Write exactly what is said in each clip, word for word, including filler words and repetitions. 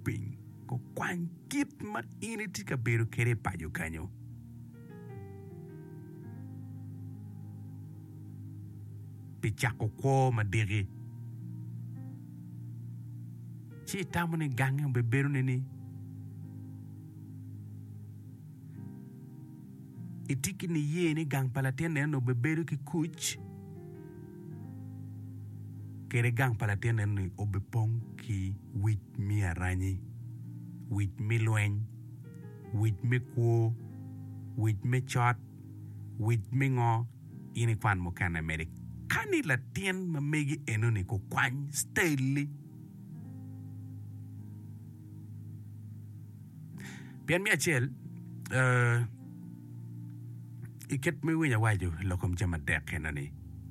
piny ko kwany kit ma in ti ka bedo kere pajo kanyo. Pichako ko madigi. Chi tamo ni gange be beru ni. Itiki ni ye ni gang palatien no be beru ki kuch. Kere gang palatien ni obepong ki wit mi aranyi. Wit mi lweny. Wit mi kuo. Wit mi chot. Wit mi ngo. Ini kwan mo kana medik. Kani la tien ma megi eno ni ko kwany steli. Pian mi achel, uh, iket mi winya waju lokom jama dek eno ni.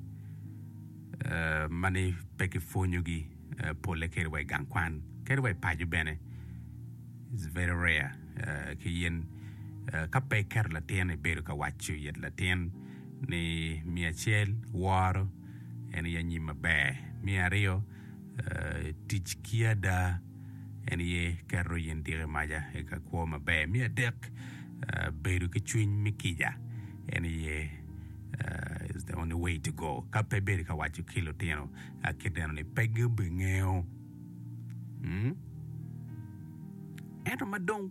Uh, mani peki fonyo gi uh, pole kere wai gang kwan. Kere wai paju bene. It's very rare. Uh, ki yen uh, kape ker la tien e beru ka wachu yet la tien ni mi achel waro eni ya nyima be mi ario uh, tich kiada eni ye kero yen dire maja e ka kuo ma be mi adek uh, beru ke chwiny mi kija eni ye uh, is the only way to go ka pe beru ka wachu kilo tieno a kiteno ni pege bengeo hmm? Ento madong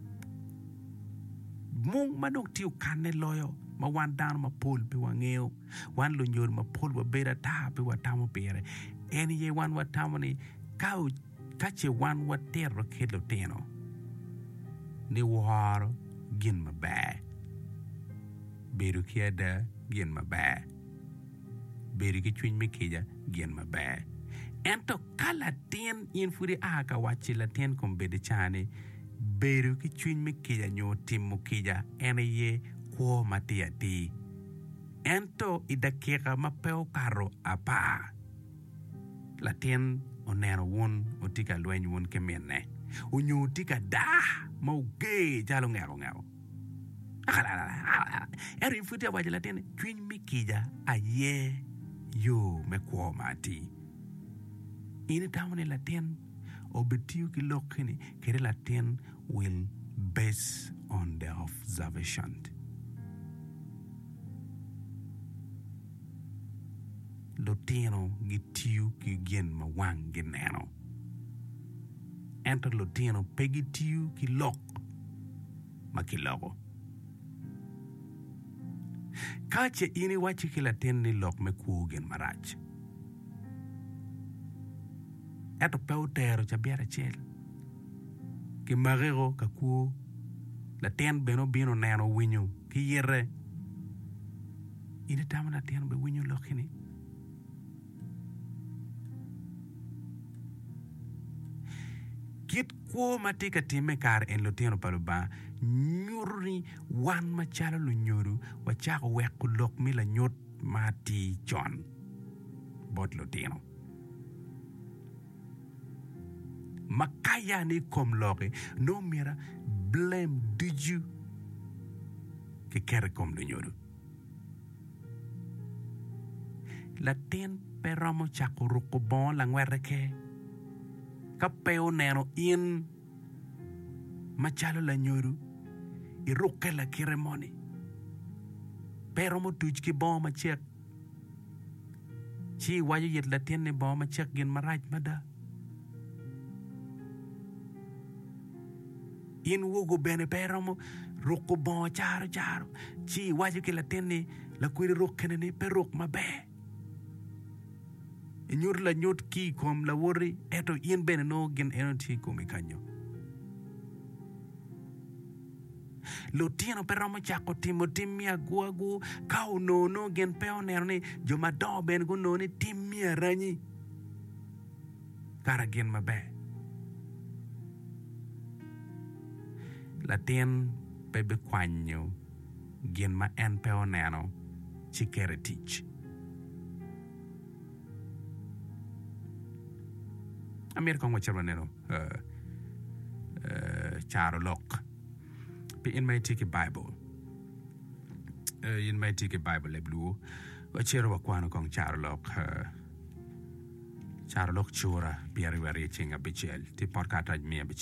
mung madong tiu kane loyo ma wan dan ma pol pe wangeo wan lo nyor ma pol wa bera ta pe wa tamo pere eni ye wan wa tamo ni kau kache wan wa terro kelo teno ni war gin ma ba beru kiada gin ma ba beru ki chwiny me kija gin ma ba ento kala ten in furi aka wachi la ten kom bede chane beru ki chwiny me kija nyo timo kija eni ye kuo matia ti. Ento idakika mapeo karo apa. Latien onero won otika lweny won kemene. Unyu tika da mauge jalo ngero ngero. Ero infutia waje latien chwiny mikija aye yo me kuo mati. Ini tamone latien obetiu ki lokini kere latien will base on the observation. Lotino gitiu ki gen ma wang geneno. Ento lotino pegitiu ki lok ma ki logo. Kache ini wachi ki latin ni lok me kuo gen marach. Eto peu tero cha biara chel. Ki marego ka kuo latin beno bino neno winyo ki yere. Ini tamo latin be winyo lokini. Kit kuo matika time kar en lotino paluba nyuri wan machalo lu nyuru wachako weku lok mila nyot mati John bot lotino makaya ni kom loke no mira blame did you ke kere kom lu nyuru latin peramo chako ruko bon la ngwere ke kapeo neno in machalo la nyoru iruke la kiremoni pero mo tuj ki bon machek chi wayo yet la tienne bon machek gin maraj mada in wogo bene pero mo ruko bon charo charo chi wayo ki la tienne la kuiri rukene ni peruk mabe Nyur la nyot ki kom la wori eto yen bene no gen enoti komi kanyo. Lo tieno pero mo chako timo timia guagu kau no no gen peo nerni joma do ben gu no ni timia ranyi. Kara gen mabe. La tien bebe kwanyo gen ma en peo neno chikere teach. Amir kong wachar neno uh, uh, charo lok pe in mai tiki Bible uh, in mai tiki Bible le blue wachero wakwano kong charo lok uh, charo lok chura biari wari chinga bichel ti porkata mi